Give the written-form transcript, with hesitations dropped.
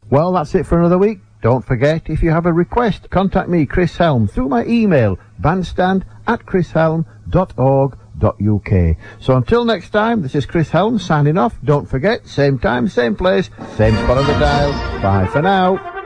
Well, that's it for another week. Don't forget, if you have a request, contact me, Chris Helm, through my email, bandstand@chrishelm.org.uk. So until next time, this is Chris Helm signing off. Don't forget, same time, same place, same spot on the dial. Bye for now.